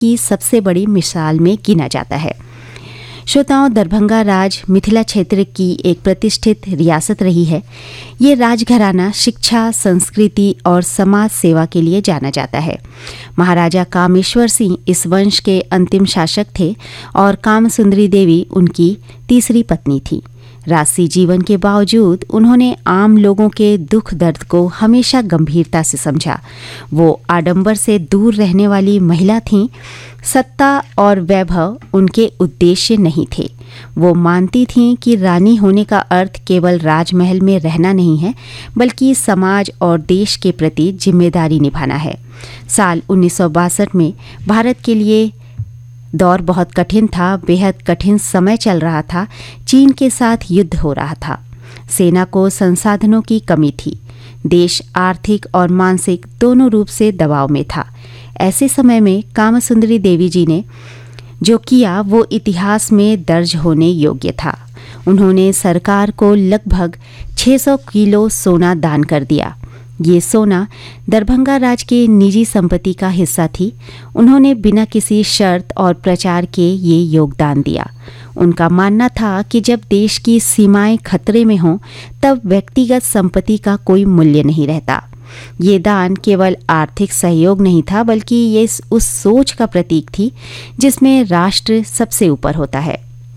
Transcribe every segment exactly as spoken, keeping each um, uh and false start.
की सबसे बड़ी मिसाल में गिना जाता है। श्रोताओं, दरभंगा राज मिथिला क्षेत्र की एक प्रतिष्ठित रियासत रही है। ये राजघराना शिक्षा, संस्कृति और समाज सेवा के लिए जाना जाता है। महाराजा कामेश्वर सिंह इस वंश के अंतिम शासक थे और कामसुंदरी देवी उनकी तीसरी पत्नी थी। राजसी जीवन के बावजूद उन्होंने आम लोगों के दुख दर्द को हमेशा गंभीरता से समझा। वो आडंबर से दूर रहने वाली महिला थीं। सत्ता और वैभव उनके उद्देश्य नहीं थे। वो मानती थीं कि रानी होने का अर्थ केवल राजमहल में रहना नहीं है, बल्कि समाज और देश के प्रति जिम्मेदारी निभाना है। साल उन्नीस सौ बासठ में भारत के लिए दौर बहुत कठिन था। बेहद कठिन समय चल रहा था। चीन के साथ युद्ध हो रहा था। सेना को संसाधनों की कमी थी। देश आर्थिक और मानसिक दोनों रूप से दबाव में था। ऐसे समय में कामसुंदरी देवी जी ने जो किया वो इतिहास में दर्ज होने योग्य था। उन्होंने सरकार को लगभग छह सौ किलो सोना दान कर दिया। ये सोना दरभंगा राज के निजी संपत्ति का हिस्सा थी। उन्होंने बिना किसी शर्त और प्रचार के ये योगदान दिया। उनका मानना था कि जब देश की सीमाएं खतरे में हों तब व्यक्तिगत संपत्ति का कोई मूल्य नहीं रहता। ये दान केवल आर्थिक सहयोग नहीं था, बल्कि ये उस सोच का प्रतीक थी जिसमें राष्ट्र सबसे ऊपर होता है।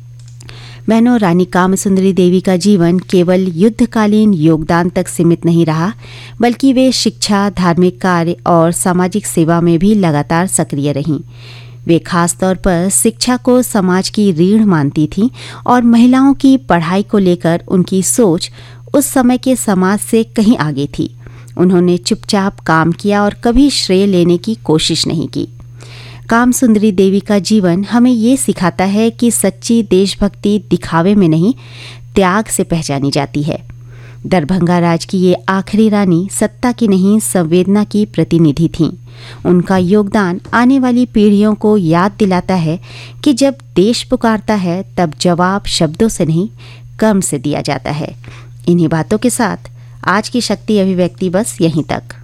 बहनों, रानी कामसुंदरी देवी का जीवन केवल युद्धकालीन योगदान तक सीमित नहीं रहा, बल्कि वे शिक्षा, धार्मिक कार्य और सामाजिक सेवा में भी लगातार सक्रिय रहीं। वे खास तौर पर शिक्षा को समाज की रीढ़ मानती थीं और महिलाओं की पढ़ाई को लेकर उनकी सोच उस समय के समाज से कहीं आगे थी। उन्होंने चुपचाप काम किया और कभी श्रेय लेने की कोशिश नहीं की। कामसुंदरी देवी का जीवन हमें ये सिखाता है कि सच्ची देशभक्ति दिखावे में नहीं, त्याग से पहचानी जाती है। दरभंगा राज की ये आखिरी रानी सत्ता की नहीं, संवेदना की प्रतिनिधि थीं। उनका योगदान आने वाली पीढ़ियों को याद दिलाता है कि जब देश पुकारता है तब जवाब शब्दों से नहीं, कर्म से दिया जाता है। इन्हीं बातों के साथ आज की शक्ति अभिव्यक्ति बस यहीं तक।